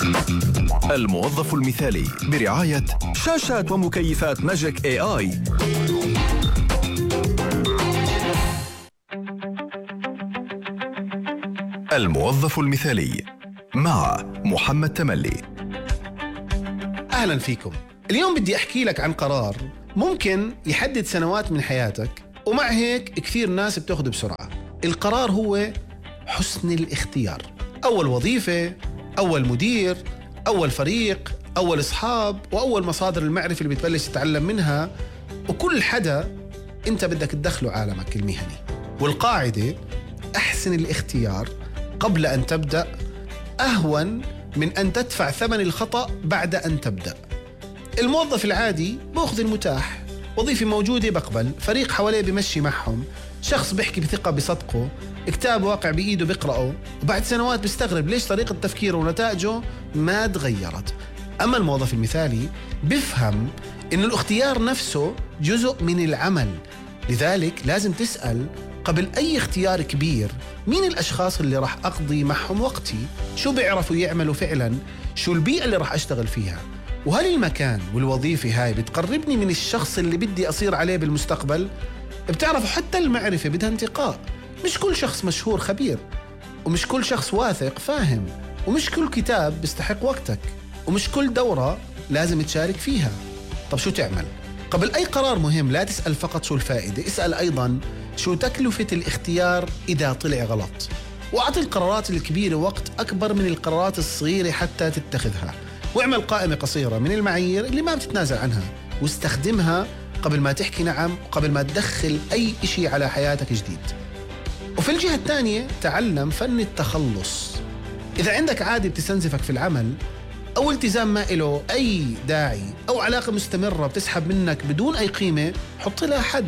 الموظف المثالي برعاية شاشات ومكيفات ماجيك اي اي. الموظف المثالي مع محمد تملي. أهلا فيكم. اليوم بدي أحكي لك عن قرار ممكن يحدد سنوات من حياتك، ومع هيك كثير ناس بتاخده بسرعة. القرار هو حسن الاختيار. أول وظيفة، أول مدير، أول فريق، أول أصحاب، وأول مصادر المعرفة اللي بتبلش تتعلم منها، وكل حدا أنت بدك تدخله عالمك المهني. والقاعدة أحسن الاختيار قبل أن تبدأ أهون من أن تدفع ثمن الخطأ بعد أن تبدأ. الموظف العادي بأخذ المتاح، وظيفة موجودة بقبل، فريق حواليه بمشي معهم، شخص بيحكي بثقة بصدقه، كتاب واقع بإيده بيقرأه، وبعد سنوات بيستغرب ليش طريقة تفكيره ونتائجه ما تغيرت. أما الموظف المثالي بيفهم إنه الاختيار نفسه جزء من العمل، لذلك لازم تسأل قبل أي اختيار كبير مين الأشخاص اللي راح أقضي معهم وقتي، شو بيعرفوا يعملوا فعلا، شو البيئة اللي راح أشتغل فيها، وهل المكان والوظيفة هاي بتقربني من الشخص اللي بدي أصير عليه بالمستقبل. بتعرفوا حتى المعرفة بدها انتقاء، مش كل شخص مشهور خبير، ومش كل شخص واثق فاهم، ومش كل كتاب بيستحق وقتك، ومش كل دورة لازم تشارك فيها. طب شو تعمل؟ قبل أي قرار مهم لا تسأل فقط شو الفائدة، اسأل أيضا شو تكلفة الاختيار إذا طلع غلط، وأعطي القرارات الكبيرة وقت أكبر من القرارات الصغيرة حتى تتخذها، واعمل قائمة قصيرة من المعايير اللي ما بتتنازل عنها، واستخدمها قبل ما تحكي نعم، وقبل ما تدخل أي إشي على حياتك جديد. وفي الجهة الثانية تعلم فن التخلص. إذا عندك عادة بتستنزفك في العمل، أو التزام ما له أي داعي، أو علاقة مستمرة بتسحب منك بدون أي قيمة، حط لها حد.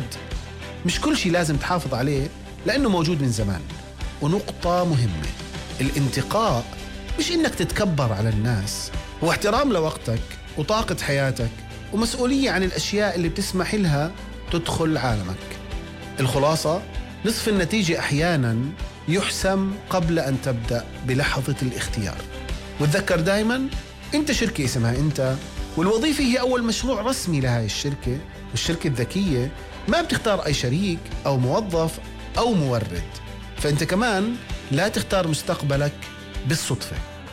مش كل شيء لازم تحافظ عليه لأنه موجود من زمان. ونقطة مهمة، الانتقاء مش إنك تتكبر على الناس، هو احترام لوقتك وطاقة حياتك، ومسؤولية عن الأشياء اللي بتسمح لها تدخل عالمك. الخلاصة، نصف النتيجة أحياناً يحسم قبل أن تبدأ بلحظة الاختيار. وتذكر دايماً أنت شركة اسمها أنت، والوظيفة هي أول مشروع رسمي لهاي الشركة. والشركة الذكية ما بتختار أي شريك أو موظف أو مورد، فأنت كمان لا تختار مستقبلك بالصدفة.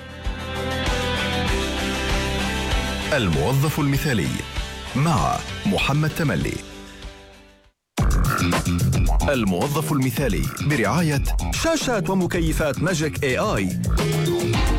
الموظف المثالي مع محمد تملي. الموظف المثالي برعاية شاشات ومكيفات ماجيك اي اي.